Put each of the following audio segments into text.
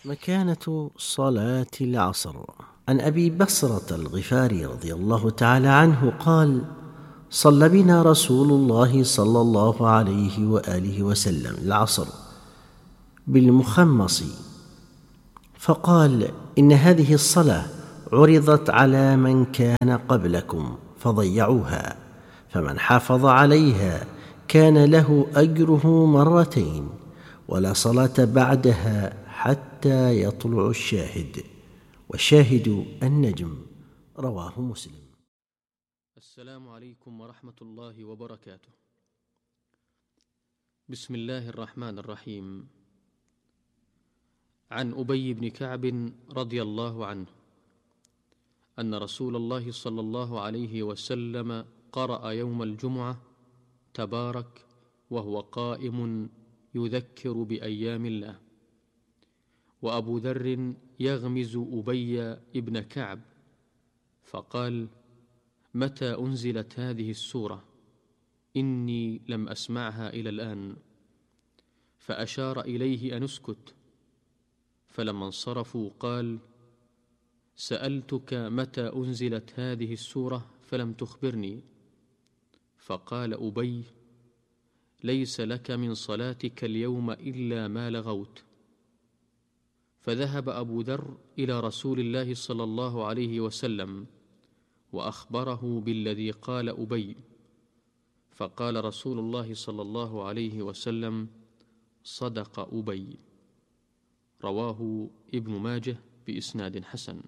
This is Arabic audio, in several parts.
مكانة صلاة العصر. عن أبي بصرة الغفاري رضي الله تعالى عنه قال: صلى بنا رسول الله صلى الله عليه وآله وسلم العصر بالمخمص، فقال: إن هذه الصلاة عرضت على من كان قبلكم فضيعوها، فمن حافظ عليها كان له أجره مرتين، ولا صلاة بعدها حتى يطلع الشاهد، والشاهد النجم. رواه مسلم. السلام عليكم ورحمة الله وبركاته. بسم الله الرحمن الرحيم. عن أبي بن كعب رضي الله عنه أن رسول الله صلى الله عليه وسلم قرأ يوم الجمعة: تبارك وهو قائم يذكر بأيام الله. وأبو ذر يغمز أبي بن كعب فقال: متى أنزلت هذه السورة؟ إني لم أسمعها إلى الآن. فأشار إليه أن اسكت، فلما انصرفوا قال: سألتك متى أنزلت هذه السورة فلم تخبرني. فقال أبي: ليس لك من صلاتك اليوم إلا ما لغوت. فذهب أبو ذر إلى رسول الله صلى الله عليه وسلم وأخبره بالذي قال أبي، فقال رسول الله صلى الله عليه وسلم: صدق أبي. رواه ابن ماجه بإسناد حسن.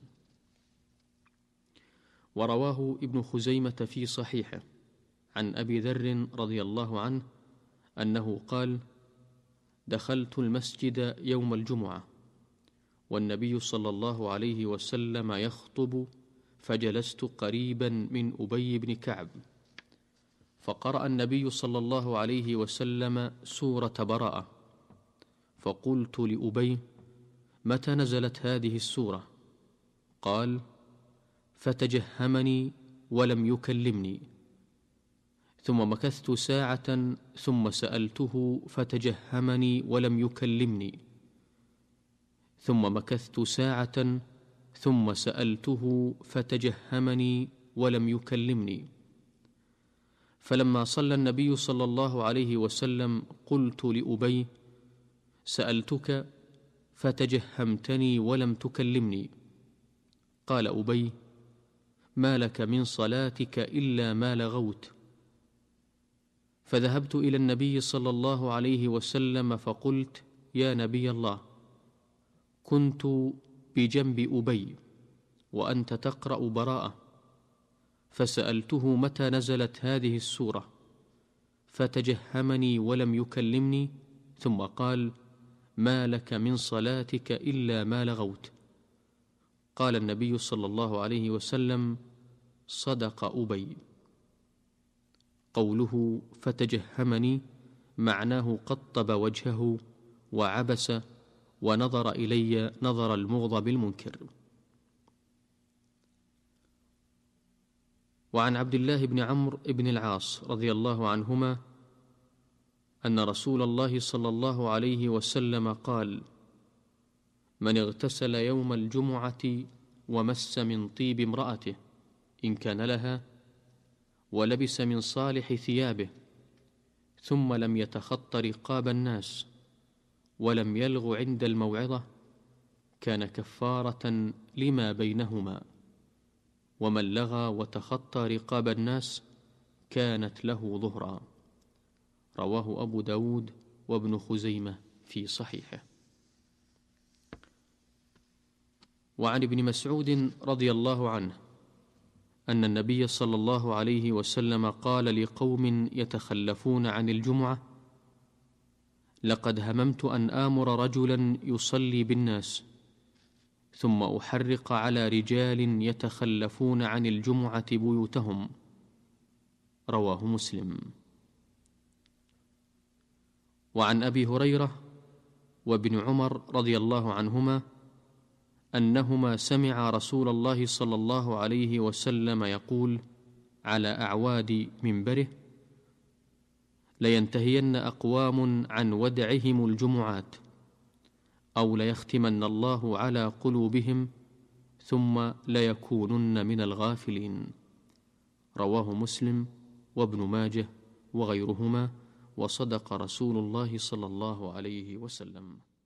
ورواه ابن خزيمة في صحيحه عن أبي ذر رضي الله عنه أنه قال: دخلت المسجد يوم الجمعة والنبي صلى الله عليه وسلم يخطب، فجلست قريبا من أبي بن كعب، فقرأ النبي صلى الله عليه وسلم سورة براءة، فقلت لأبي: متى نزلت هذه السورة؟ قال: فتجهمني ولم يكلمني. ثم مكثت ساعة ثم سألته فتجهمني ولم يكلمني. ثم مكثت ساعة ثم سألته فتجهمني ولم يكلمني. فلما صلى النبي صلى الله عليه وسلم قلت لأبي: سألتك فتجهمتني ولم تكلمني. قال أبي: ما لك من صلاتك إلا ما لغوت. فذهبت إلى النبي صلى الله عليه وسلم فقلت: يا نبي الله، كنت بجنب أبي وأنت تقرأ براءة، فسألته متى نزلت هذه السورة، فتجهمني ولم يكلمني، ثم قال: ما لك من صلاتك إلا ما لغوت. قال النبي صلى الله عليه وسلم: صدق أبي. قوله فتجهمني معناه قطب وجهه وعبس ونظر إلي نظر المغضب المنكر. وعن عبد الله بن عمرو بن العاص رضي الله عنهما أن رسول الله صلى الله عليه وسلم قال: من اغتسل يوم الجمعة ومس من طيب امرأته إن كان لها، ولبس من صالح ثيابه، ثم لم يتخط رقاب الناس ولم يلغ عند الموعظة، كان كفارة لما بينهما. ومن لغى وتخطى رقاب الناس كانت له ظهرا. رواه أبو داود وابن خزيمة في صحيحه. وعن ابن مسعود رضي الله عنه أن النبي صلى الله عليه وسلم قال لقوم يتخلفون عن الجمعة: لقد هممت أن آمر رجلا يصلي بالناس ثم أحرق على رجال يتخلفون عن الجمعة بيوتهم. رواه مسلم. وعن أبي هريرة وابن عمر رضي الله عنهما أنهما سمع رسول الله صلى الله عليه وسلم يقول على أعواد منبره: لينتهين أقوام عن ودعهم الجمعات، أو ليختمن الله على قلوبهم ثم ليكونن من الغافلين. رواه مسلم وابن ماجه وغيرهما، وصدق رسول الله صلى الله عليه وسلم.